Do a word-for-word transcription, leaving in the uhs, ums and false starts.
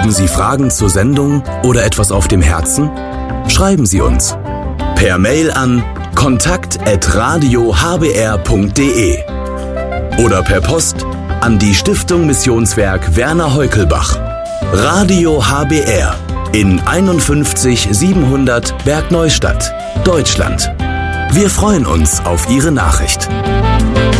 Haben Sie Fragen zur Sendung oder etwas auf dem Herzen? Schreiben Sie uns. Per Mail an kontakt at radio h b r punkt d e oder per Post an die Stiftung Missionswerk Werner Heukelbach. Radio H B R in einundfünfzig siebenhundert Bergneustadt, Deutschland. Wir freuen uns auf Ihre Nachricht.